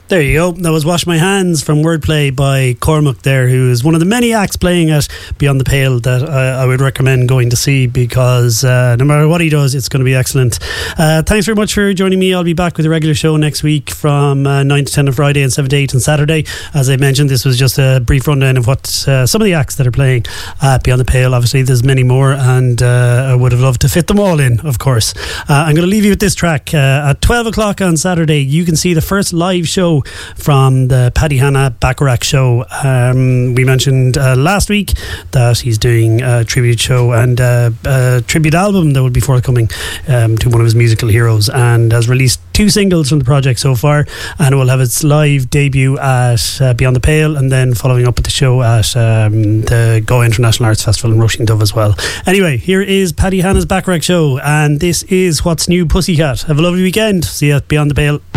There you go. That was Wash My Hands from Wordplay by Cormac there, who is one of the many acts playing at Beyond the Pale that I would recommend going to see, because no matter what he does, it's going to be excellent. Thanks very much for joining me. I'll be back with a regular show next week from 9 to 10 on Friday and 7 to 8 on Saturday. As I mentioned, this was just a brief rundown of what some of the acts that are playing at Beyond the Pale. Obviously, there's many more, and I would have loved to fit them all in, of course. I'm going to leave you with this track. At 12 o'clock on Saturday, you can see the first live show from the Paddy Hanna Bacharach show. We mentioned last week that he's doing a tribute show and a tribute album that will be forthcoming to one of his musical heroes, and has released 2 singles from the project so far, and it will have its live debut at Beyond the Pale, and then following up with the show at the Go International Arts Festival in Rushing Dove as well. Anyway, here is Paddy Hanna's Bacharach show, and this is What's New Pussycat. Have a lovely weekend. See you at Beyond the Pale.